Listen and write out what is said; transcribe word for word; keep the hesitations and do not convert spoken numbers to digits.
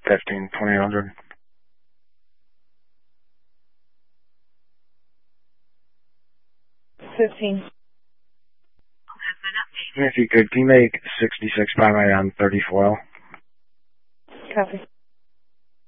fifteen, twenty-eight hundred. fifteen. And if you could, can you make sixty-six by my on thirty foil? Copy.